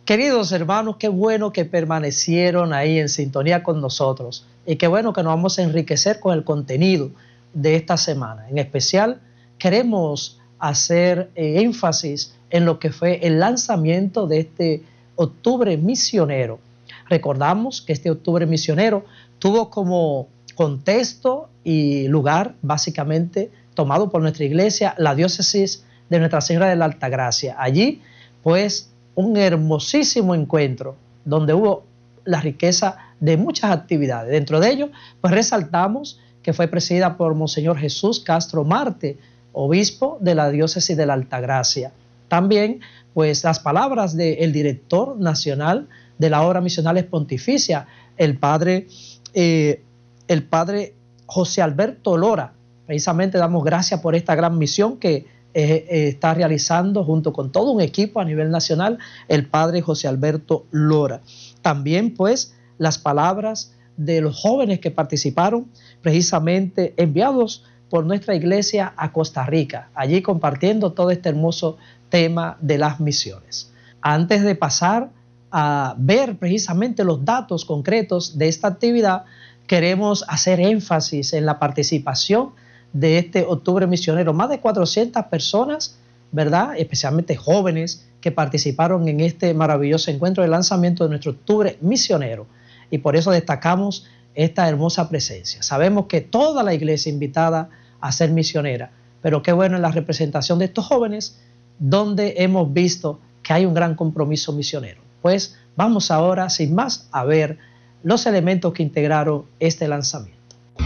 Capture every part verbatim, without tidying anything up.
Queridos hermanos, qué bueno que permanecieron ahí en sintonía con nosotros y qué bueno que nos vamos a enriquecer con el contenido de esta semana. En especial, queremos hacer eh, énfasis en lo que fue el lanzamiento de este Octubre Misionero. Recordamos que este Octubre Misionero tuvo como contexto y lugar básicamente tomado por nuestra iglesia, la diócesis de Nuestra Señora de la Altagracia. Allí, pues, un hermosísimo encuentro donde hubo la riqueza de muchas actividades. Dentro de ello, pues resaltamos que fue presidida por Monseñor Jesús Castro Marte, obispo de la diócesis de la Altagracia. También, pues, las palabras del director nacional de la obra misionales pontificia, el padre, eh, el padre José Alberto Lora. Precisamente damos gracias por esta gran misión que Eh, eh, está realizando junto con todo un equipo a nivel nacional el padre José Alberto Lora. También pues las palabras de los jóvenes que participaron precisamente enviados por nuestra iglesia a Costa Rica, allí compartiendo todo este hermoso tema de las misiones. Antes de pasar a ver precisamente los datos concretos de esta actividad, queremos hacer énfasis en la participación de este Octubre Misionero. Más de cuatrocientas personas, ¿verdad?, especialmente jóvenes, que participaron en este maravilloso encuentro de lanzamiento de nuestro Octubre Misionero. Y por eso destacamos esta hermosa presencia. Sabemos que toda la iglesia invitada a ser misionera, pero qué bueno en la representación de estos jóvenes, donde hemos visto que hay un gran compromiso misionero. Pues vamos ahora, sin más, a ver los elementos que integraron este lanzamiento.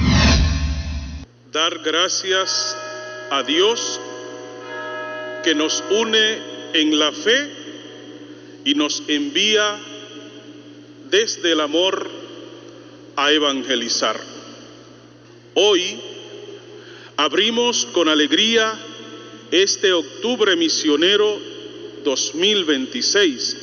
Dar gracias a Dios que nos une en la fe y nos envía desde el amor a evangelizar. Hoy abrimos con alegría este Octubre Misionero dos mil veintiséis,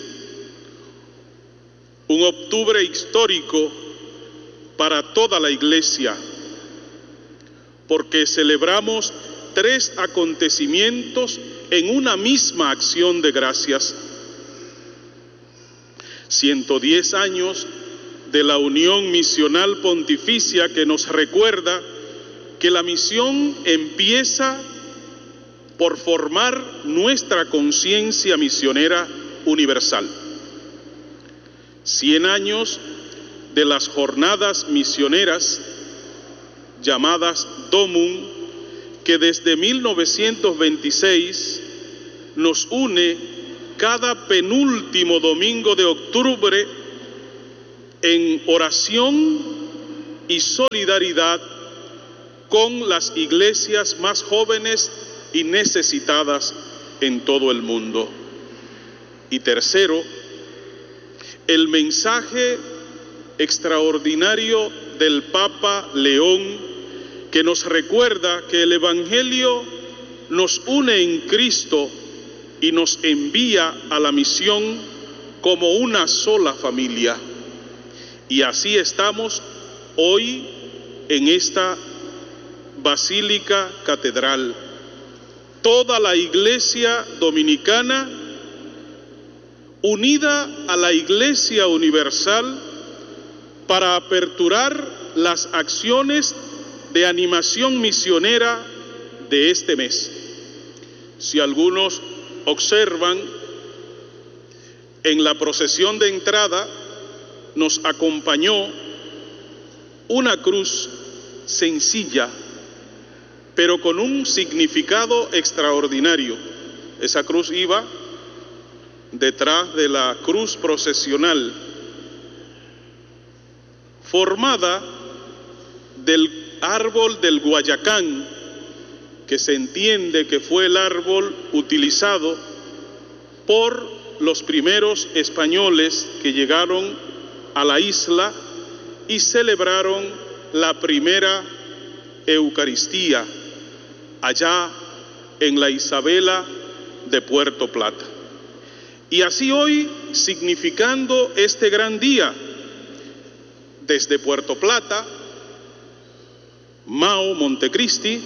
un octubre histórico para toda la Iglesia, porque celebramos tres acontecimientos en una misma acción de gracias. ciento diez años de la Unión Misional Pontificia, que nos recuerda que la misión empieza por formar nuestra conciencia misionera universal. cien años de las jornadas misioneras llamadas Domum, que desde mil novecientos veintiséis nos une cada penúltimo domingo de octubre en oración y solidaridad con las iglesias más jóvenes y necesitadas en todo el mundo. Y tercero, el mensaje extraordinario del Papa León, que nos recuerda que el Evangelio nos une en Cristo y nos envía a la misión como una sola familia. Y así estamos hoy en esta Basílica Catedral. Toda la Iglesia dominicana unida a la Iglesia universal para aperturar las acciones de animación misionera de este mes. Si algunos observan, en la procesión de entrada nos acompañó una cruz sencilla, pero con un significado extraordinario. Esa cruz iba detrás de la cruz procesional, formada del árbol del Guayacán, que se entiende que fue el árbol utilizado por los primeros españoles que llegaron a la isla y celebraron la primera Eucaristía allá en la Isabela de Puerto Plata. Y así hoy, significando este gran día, desde Puerto Plata, Mao, Montecristi,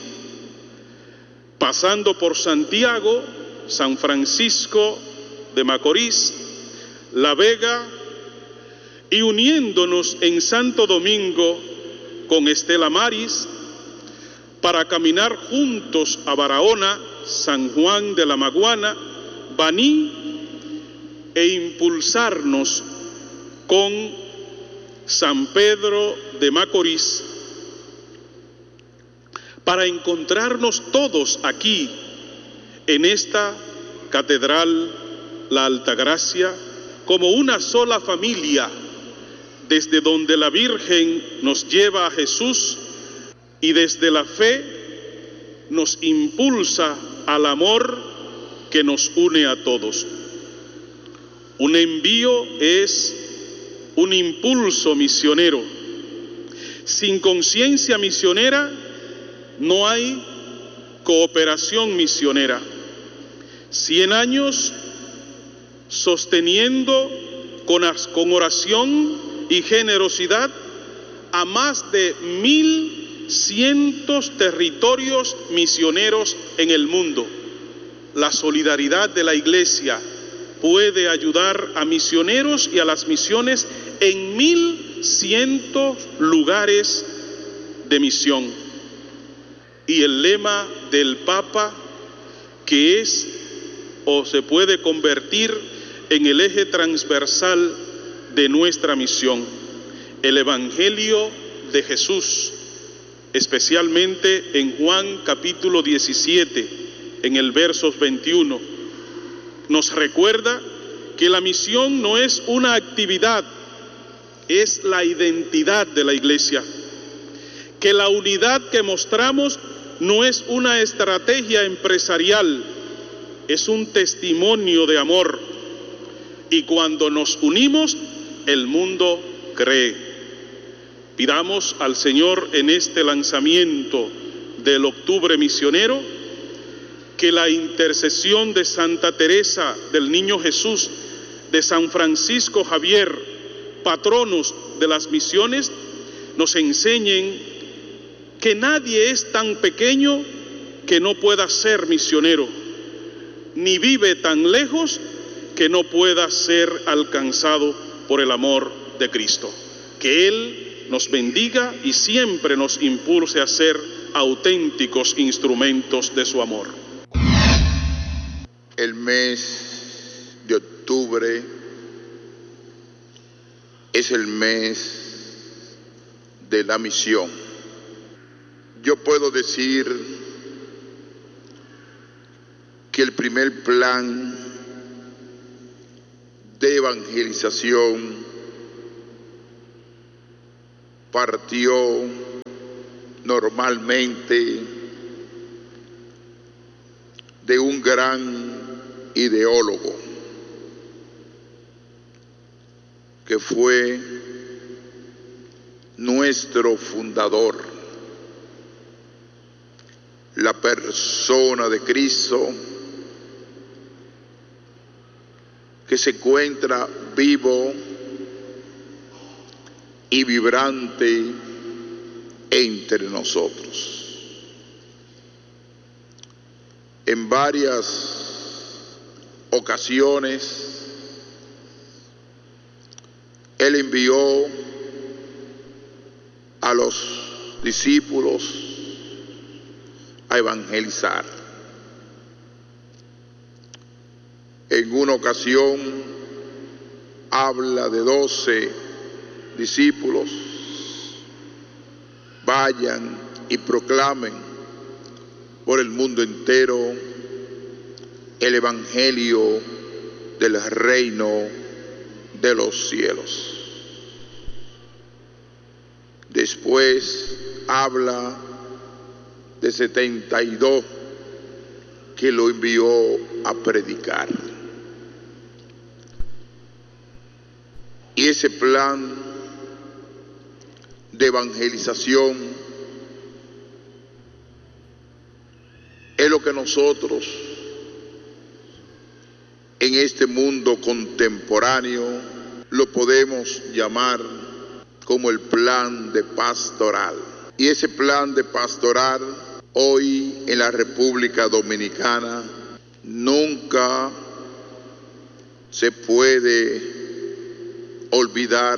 pasando por Santiago, San Francisco de Macorís, La Vega y uniéndonos en Santo Domingo con Estela Maris para caminar juntos a Barahona, San Juan de la Maguana, Baní e impulsarnos con San Pedro de Macorís para encontrarnos todos aquí en esta catedral, la Altagracia, como una sola familia, desde donde la Virgen nos lleva a Jesús y desde la fe nos impulsa al amor que nos une a todos. Un envío es un impulso misionero. Sin conciencia misionera no hay cooperación misionera. Cien años sosteniendo con, con oración y generosidad a más de mil cientos territorios misioneros en el mundo. La solidaridad de la Iglesia puede ayudar a misioneros y a las misiones en mil cientos lugares de misión. Y el lema del Papa, que es o se puede convertir en el eje transversal de nuestra misión, el Evangelio de Jesús, especialmente en Juan capítulo diecisiete, en el verso veintiuno, nos recuerda que la misión no es una actividad, es la identidad de la Iglesia, que la unidad que mostramos no es una estrategia empresarial, es un testimonio de amor, y cuando nos unimos, el mundo cree. Pidamos al Señor en este lanzamiento del Octubre Misionero que la intercesión de Santa Teresa del Niño Jesús, de San Francisco Javier, patronos de las misiones, nos enseñen que nadie es tan pequeño que no pueda ser misionero, ni vive tan lejos que no pueda ser alcanzado por el amor de Cristo. Que Él nos bendiga y siempre nos impulse a ser auténticos instrumentos de su amor. El mes de octubre es el mes de la misión. Yo puedo decir que el primer plan de evangelización partió normalmente de un gran ideólogo que fue nuestro fundador, la persona de Cristo, que se encuentra vivo y vibrante entre nosotros. En varias ocasiones, Él envió a los discípulos a evangelizar. En una ocasión habla de doce discípulos: vayan y proclamen por el mundo entero el evangelio del reino de los cielos. Después habla de setenta y dos que lo envió a predicar. Y ese plan de evangelización es lo que nosotros en este mundo contemporáneo lo podemos llamar como el plan de pastoral. Y ese plan de pastoral hoy en la República Dominicana nunca se puede olvidar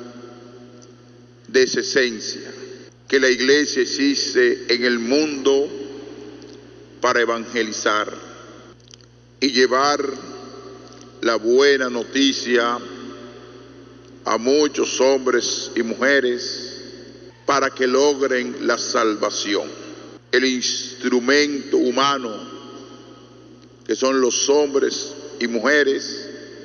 de esa esencia, que la iglesia existe en el mundo para evangelizar y llevar la buena noticia a muchos hombres y mujeres para que logren la salvación. El instrumento humano, que son los hombres y mujeres,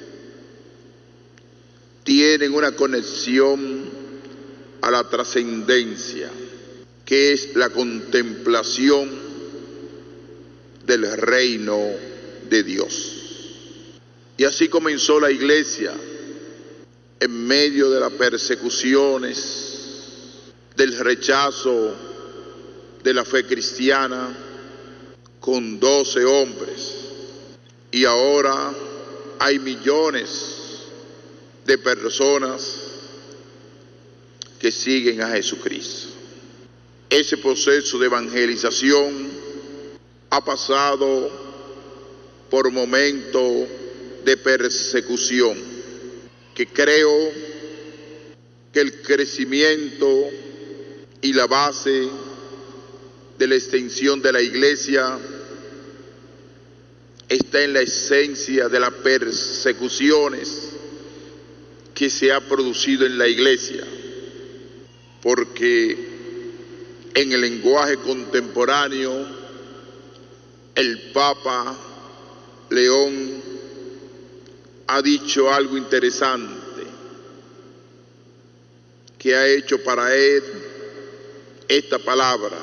tienen una conexión a la trascendencia, que es la contemplación del reino de Dios. Y así comenzó la iglesia, en medio de las persecuciones, del rechazo de la fe cristiana, con doce hombres. Y ahora hay millones de personas que siguen a Jesucristo. Ese proceso de evangelización ha pasado por momentos de persecución, que creo que el crecimiento y la base de la extensión de la iglesia está en la esencia de las persecuciones que se ha producido en la iglesia, porque en el lenguaje contemporáneo el Papa León ha dicho algo interesante, que ha hecho para él esta palabra: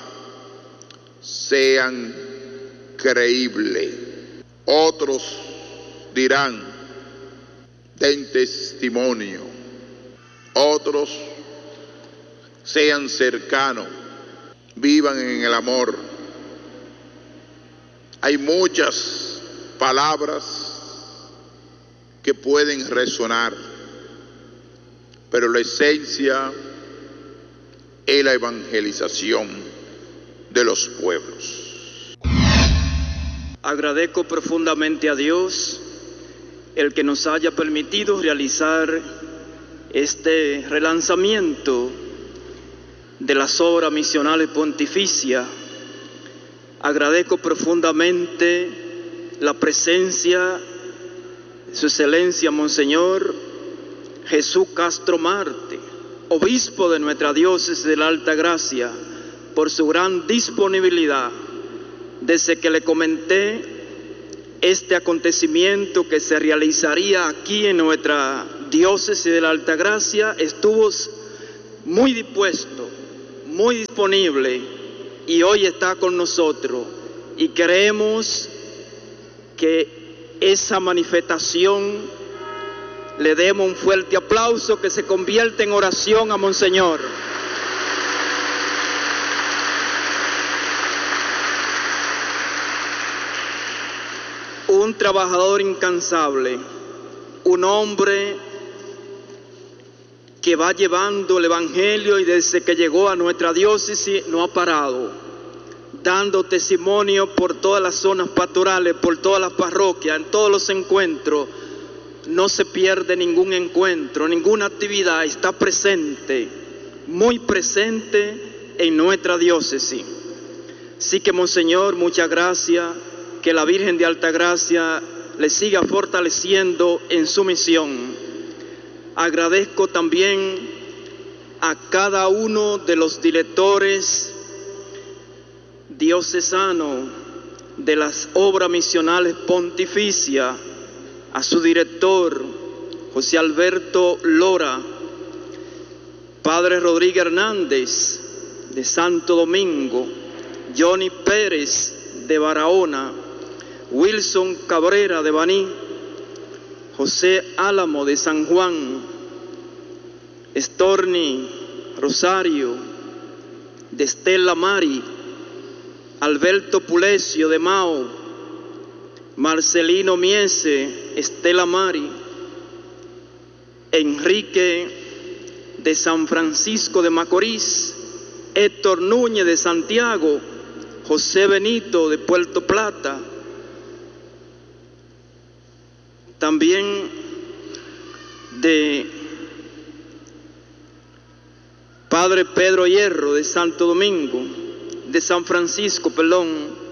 sean creíbles. Otros dirán, den testimonio. Otros, sean cercanos, vivan en el amor. Hay muchas palabras que pueden resonar, pero la esencia es la evangelización de los pueblos. Agradezco profundamente a Dios el que nos haya permitido realizar este relanzamiento de las obras misionales pontificias. Agradezco profundamente la presencia de Su Excelencia Monseñor Jesús Castro Marte, obispo de nuestra diócesis de la Altagracia, por su gran disponibilidad. Desde que le comenté este acontecimiento que se realizaría aquí en nuestra diócesis de la Altagracia, estuvo muy dispuesto, muy disponible, y hoy está con nosotros. Y creemos que esa manifestación le demos un fuerte aplauso que se convierte en oración a Monseñor. Un trabajador incansable, un hombre que va llevando el Evangelio y desde que llegó a nuestra diócesis no ha parado, dando testimonio por todas las zonas pastorales, por todas las parroquias, en todos los encuentros. No se pierde ningún encuentro, ninguna actividad, está presente, muy presente en nuestra diócesis. Así que, Monseñor, muchas gracias. Que la Virgen de Altagracia le siga fortaleciendo en su misión. Agradezco también a cada uno de los directores diocesanos de las obras misionales pontificias, a su director José Alberto Lora, Padre Rodríguez Hernández de Santo Domingo, Johnny Pérez de Barahona, Wilson Cabrera de Baní, José Álamo de San Juan, Storni Rosario de Estela Mari, Alberto Pulecio de Mao, Marcelino Miese, Estela Mari, Enrique de San Francisco de Macorís, Héctor Núñez de Santiago, José Benito de Puerto Plata. También de Padre Pedro Hierro de Santo Domingo, de San Francisco, perdón,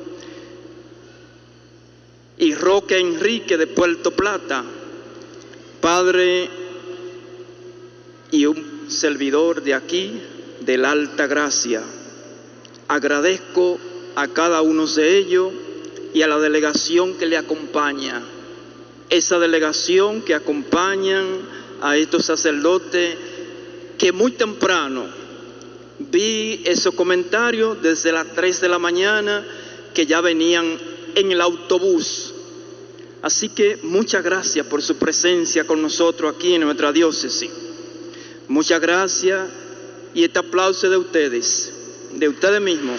y Roque Enrique de Puerto Plata, Padre y un servidor de aquí, de la Alta Gracia. Agradezco a cada uno de ellos y a la delegación que le acompaña, esa delegación que acompañan a estos sacerdotes, que muy temprano vi esos comentarios desde las tres de la mañana que ya venían en el autobús. Así que muchas gracias por su presencia con nosotros aquí en nuestra diócesis. Muchas gracias, y este aplauso de ustedes, de ustedes mismos.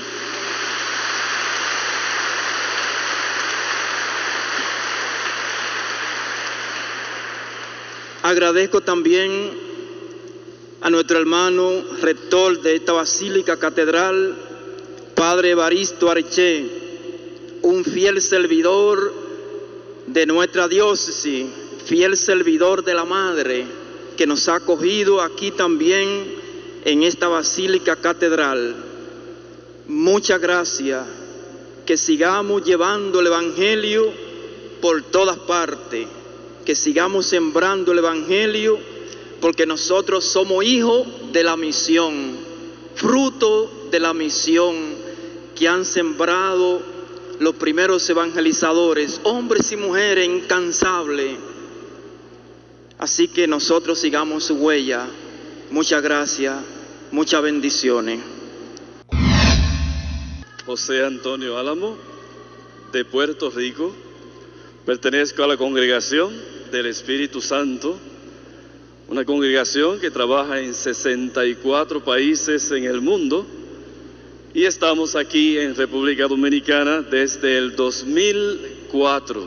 Agradezco también a nuestro hermano rector de esta basílica catedral, Padre Evaristo Areche, un fiel servidor de nuestra diócesis, fiel servidor de la Madre, que nos ha acogido aquí también en esta basílica catedral. Muchas gracias, que sigamos llevando el Evangelio por todas partes, que sigamos sembrando el Evangelio, porque nosotros somos hijos de la misión, fruto de la misión que han sembrado los primeros evangelizadores, hombres y mujeres incansables. Así que nosotros sigamos su huella. Muchas gracias, muchas bendiciones. José Antonio Álamo, de Puerto Rico. Pertenezco a la Congregación del Espíritu Santo, una congregación que trabaja en sesenta y cuatro países en el mundo, y estamos aquí en República Dominicana desde el dos mil cuatro.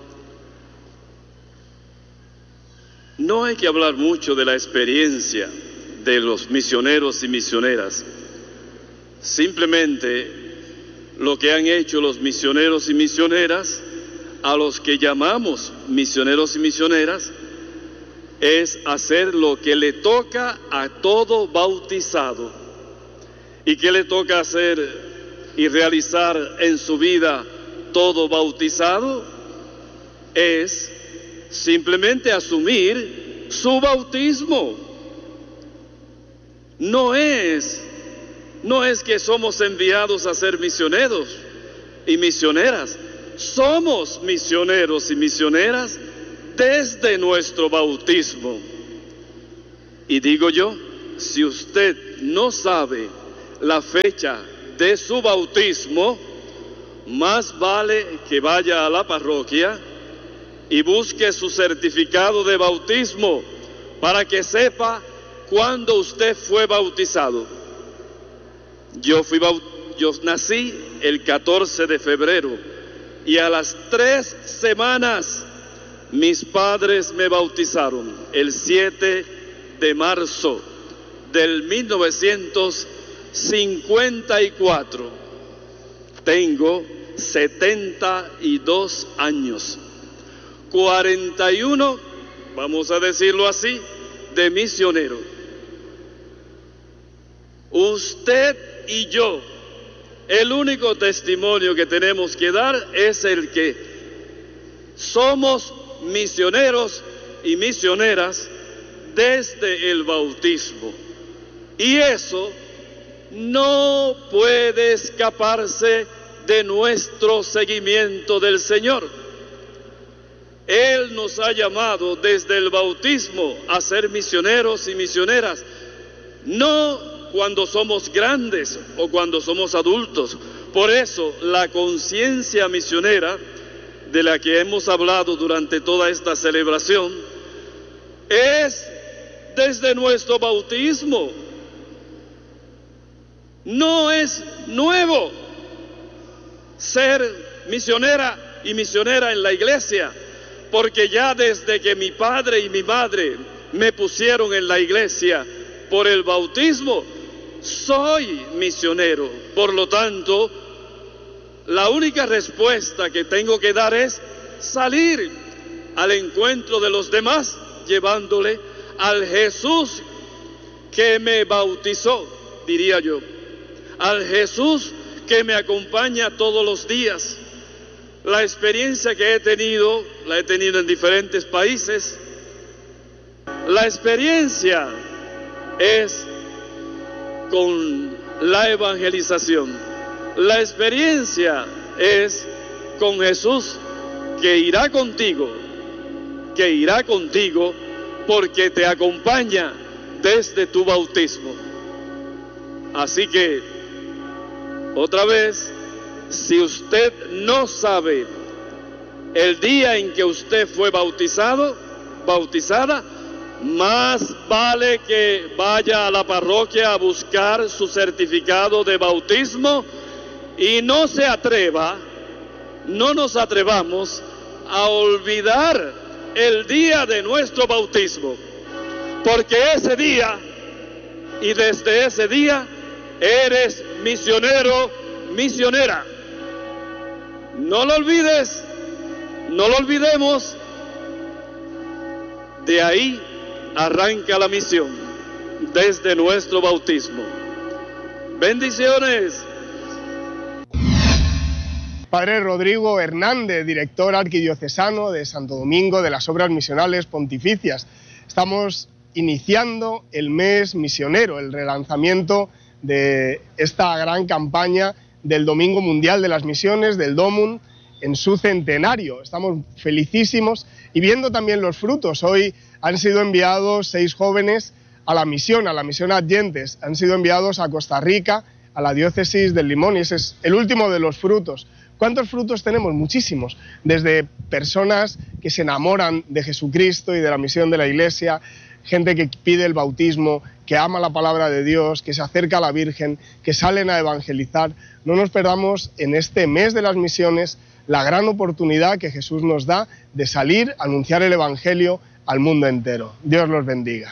No hay que hablar mucho de la experiencia de los misioneros y misioneras, simplemente lo que han hecho los misioneros y misioneras, a los que llamamos misioneros y misioneras, es hacer lo que le toca a todo bautizado. ¿Y qué le toca hacer y realizar en su vida todo bautizado? Es simplemente asumir su bautismo. No es, no es que somos enviados a ser misioneros y misioneras. Somos misioneros y misioneras desde nuestro bautismo. Y digo yo, si usted no sabe la fecha de su bautismo, más vale que vaya a la parroquia y busque su certificado de bautismo para que sepa cuándo usted fue bautizado. Yo fui baut- yo nací el catorce de febrero y a las tres semanas mis padres me bautizaron el siete de marzo del mil novecientos cincuenta y cuatro. Tengo setenta y dos años, cuarenta y uno, vamos a decirlo así, de misionero. Usted y yo, el único testimonio que tenemos que dar es el que somos misioneros y misioneras desde el bautismo. Y eso no puede escaparse de nuestro seguimiento del Señor. Él nos ha llamado desde el bautismo a ser misioneros y misioneras, no cuando somos grandes o cuando somos adultos. Por eso la conciencia misionera de la que hemos hablado durante toda esta celebración es desde nuestro bautismo. No es nuevo ser misionera y misionera en la iglesia, porque ya desde que mi padre y mi madre me pusieron en la iglesia por el bautismo, soy misionero. Por lo tanto, la única respuesta que tengo que dar es salir al encuentro de los demás, llevándole al Jesús que me bautizó, diría yo, al Jesús que me acompaña todos los días. La experiencia que he tenido, la he tenido en diferentes países. La experiencia es con la evangelización. La experiencia es con Jesús que irá contigo, que irá contigo porque te acompaña desde tu bautismo. Así que, otra vez, si usted no sabe el día en que usted fue bautizado, bautizada, más vale que vaya a la parroquia a buscar su certificado de bautismo y no se atreva, no nos atrevamos a olvidar el día de nuestro bautismo, porque ese día y desde ese día eres misionero, misionera. No lo olvides, no lo olvidemos. De ahí arranca la misión, desde nuestro bautismo. Bendiciones. Padre Rodrigo Hernández, director arquidiocesano de Santo Domingo de las Obras Misionales Pontificias. Estamos iniciando el mes misionero, el relanzamiento de esta gran campaña del Domingo Mundial de las Misiones, del DOMUN, en su centenario. Estamos felicísimos y viendo también los frutos. Hoy han sido enviados seis jóvenes a la misión, a la misión Adyentes. Han sido enviados a Costa Rica, a la diócesis del Limón, y ese es el último de los frutos. ¿Cuántos frutos tenemos? Muchísimos. Desde personas que se enamoran de Jesucristo y de la misión de la Iglesia, gente que pide el bautismo, que ama la palabra de Dios, que se acerca a la Virgen, que salen a evangelizar. No nos perdamos en este mes de las misiones la gran oportunidad que Jesús nos da de salir a anunciar el Evangelio al mundo entero. Dios los bendiga.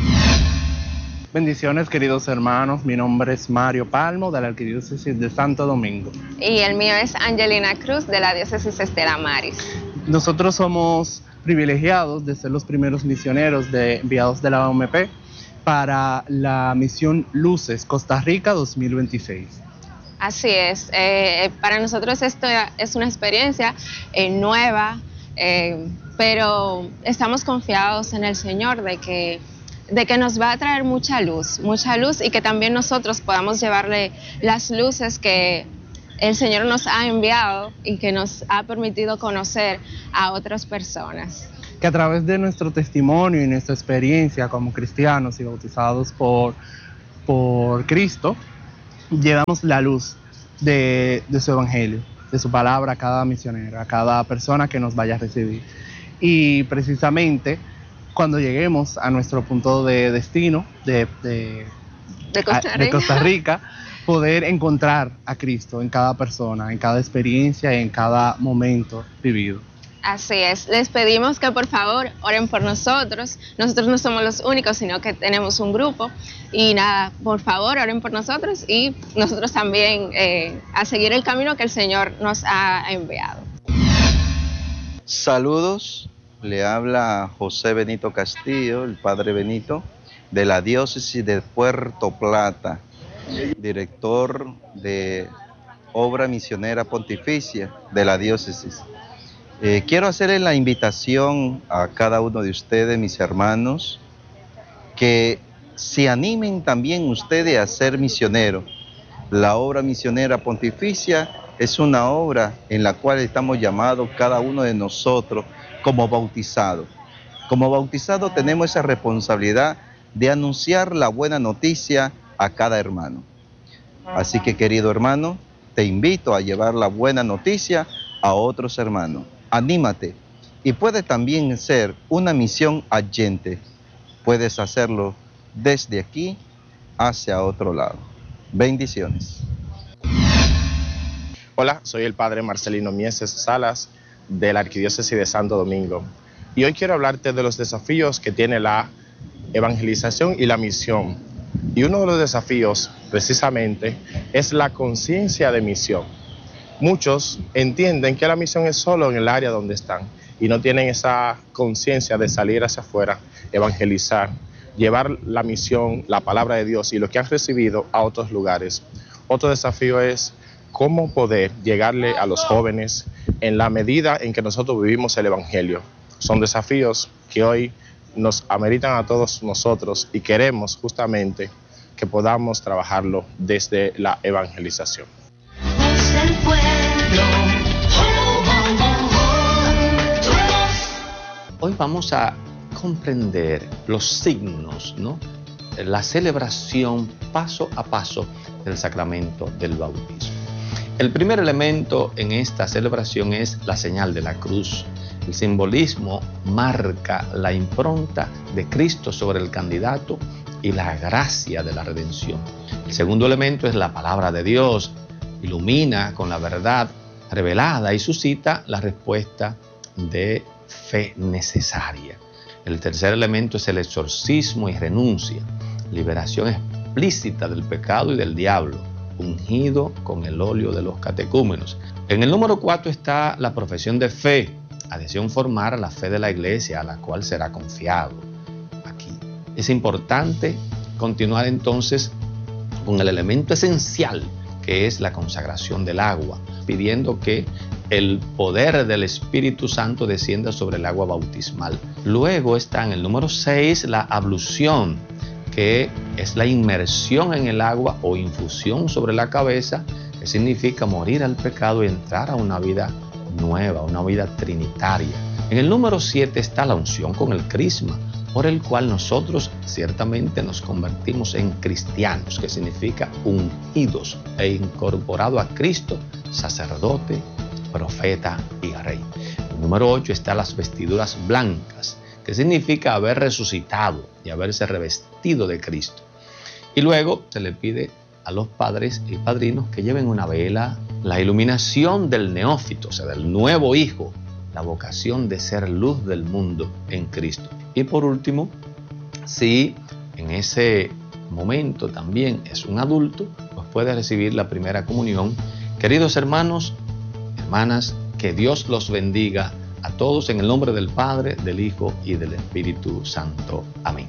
Bendiciones, queridos hermanos. Mi nombre es Mario Palmo, de la Arquidiócesis de Santo Domingo. Y el mío es Angelina Cruz, de la Diócesis Estela Maris. Nosotros somos privilegiados de ser los primeros misioneros de, enviados de la O M P para la misión Luces, Costa Rica dos mil veintiséis. Así es. Eh, para nosotros esto es una experiencia eh, nueva, eh, pero estamos confiados en el Señor de que de que nos va a traer mucha luz, mucha luz y que también nosotros podamos llevarle las luces que el Señor nos ha enviado y que nos ha permitido conocer a otras personas. Que a través de nuestro testimonio y nuestra experiencia como cristianos y bautizados por, por Cristo, llevamos la luz de, de su Evangelio, de su palabra a cada misionero, a cada persona que nos vaya a recibir. Y precisamente cuando lleguemos a nuestro punto de destino de, de, de, Costa a, de Costa Rica, poder encontrar a Cristo en cada persona, en cada experiencia, en cada momento vivido. Así es, les pedimos que por favor oren por nosotros. Nosotros no somos los únicos, sino que tenemos un grupo. Y nada, por favor oren por nosotros y nosotros también eh, a seguir el camino que el Señor nos ha enviado. Saludos. Le habla José Benito Castillo, el Padre Benito, de la Diócesis de Puerto Plata, director de Obra Misionera Pontificia de la Diócesis. Eh, quiero hacerle la invitación a cada uno de ustedes, mis hermanos, que se animen también ustedes a ser misioneros. La Obra Misionera Pontificia es una obra en la cual estamos llamados cada uno de nosotros como bautizados. Como bautizados tenemos esa responsabilidad de anunciar la buena noticia a cada hermano. Así que, querido hermano, te invito a llevar la buena noticia a otros hermanos. Anímate. Y puede también ser una misión adyente. Puedes hacerlo desde aquí hacia otro lado. Bendiciones. Hola, soy el Padre Marcelino Mieses Salas, de la Arquidiócesis de Santo Domingo. Y hoy quiero hablarte de los desafíos que tiene la evangelización y la misión. Y uno de los desafíos, precisamente, es la conciencia de misión. Muchos entienden que la misión es solo en el área donde están y no tienen esa conciencia de salir hacia afuera, evangelizar. llevar la misión, la palabra de Dios y lo que han recibido a otros lugares. Otro desafío es cómo poder llegarle a los jóvenes en la medida en que nosotros vivimos el Evangelio. Son desafíos que hoy nos ameritan a todos nosotros y queremos justamente que podamos trabajarlo desde la evangelización. Hoy vamos a comprender los signos, ¿no? La celebración paso a paso del sacramento del bautismo. El primer elemento en esta celebración es la señal de la cruz. El simbolismo marca la impronta de Cristo sobre el candidato y la gracia de la redención. El segundo elemento es la palabra de Dios. Ilumina con la verdad revelada y suscita la respuesta de fe necesaria. El tercer elemento es el exorcismo y renuncia, liberación explícita del pecado y del diablo, ungido con el óleo de los catecúmenos. En el número cuatro está la profesión de fe, adhesión formal a la fe de la Iglesia, a la cual será confiado. Aquí es importante continuar entonces con el elemento esencial, que es la consagración del agua, pidiendo que el poder del Espíritu Santo descienda sobre el agua bautismal. Luego está en el número seis la ablución, que es la inmersión en el agua o infusión sobre la cabeza, que significa morir al pecado y entrar a una vida nueva, una vida trinitaria. En el número siete está la unción con el crisma, por el cual nosotros ciertamente nos convertimos en cristianos, que significa ungidos e incorporado a Cristo, sacerdote, profeta y rey. El número ocho está las vestiduras blancas, que significa haber resucitado y haberse revestido de Cristo. Y luego se le pide a los padres y padrinos que lleven una vela, la iluminación del neófito, o sea, del nuevo hijo, la vocación de ser luz del mundo en Cristo. Y por último, si en ese momento también es un adulto, pues puede recibir la primera comunión. Queridos hermanos, hermanas, que Dios los bendiga a todos en el nombre del Padre, del Hijo y del Espíritu Santo. Amén.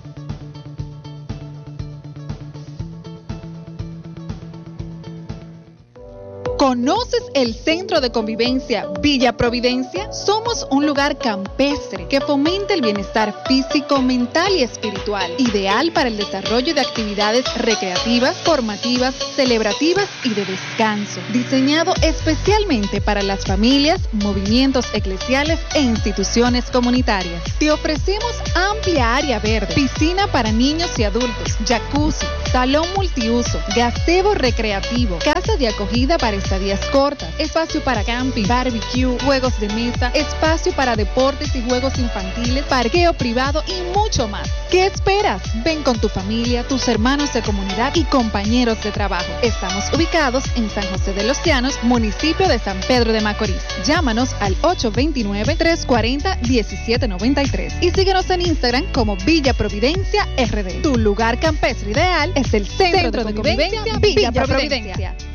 ¿Conoces el Centro de Convivencia Villa Providencia? Somos un lugar campestre que fomenta el bienestar físico, mental y espiritual, ideal para el desarrollo de actividades recreativas, formativas, celebrativas y de descanso, diseñado especialmente para las familias, movimientos eclesiales e instituciones comunitarias. Te ofrecemos amplia área verde, piscina para niños y adultos, jacuzzi, salón multiuso, gazebo recreativo, casa de acogida para estadías cortas, espacio para camping, barbecue, juegos de mesa, espacio para deportes y juegos infantiles, parqueo privado y mucho más. ¿Qué esperas? Ven con tu familia, tus hermanos de comunidad y compañeros de trabajo. Estamos ubicados en San José de los Llanos, municipio de San Pedro de Macorís. Llámanos al ocho dos nueve, tres cuatro cero, uno siete nueve tres y síguenos en Instagram como Villa Providencia R D. Tu lugar campestre ideal es el Centro, Centro de Convivencia, de Convivencia Villa, Villa Providencia. Providencia.